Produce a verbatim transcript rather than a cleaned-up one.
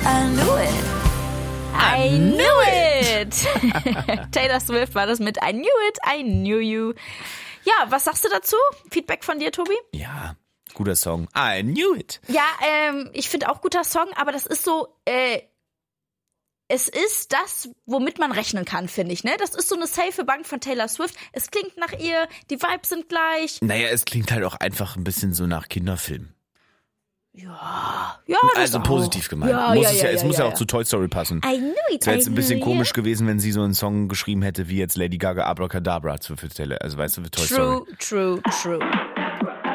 I knew it. I knew it. Taylor Swift war das mit I knew it, I knew you. Ja, was sagst du dazu? Feedback von dir, Tobi? Ja, guter Song. I knew it. Ja, ähm, ich finde auch guter Song, aber das ist so, äh, es ist das, womit man rechnen kann, finde ich, ne? Das ist so eine safe Bank von Taylor Swift. Es klingt nach ihr, die Vibes sind gleich. Naja, es klingt halt auch einfach ein bisschen so nach Kinderfilm. Ja, ja, das Also auch. positiv gemeint. Ja, muss ja, es ja, ja, es ja, muss ja ja, auch zu Toy Story passen. I knew it, Es wäre jetzt I ein bisschen knew komisch it. gewesen, wenn sie so einen Song geschrieben hätte, wie jetzt Lady Gaga Abracadabra für Taylor. Also weißt du, für Toy Story. True, true, true.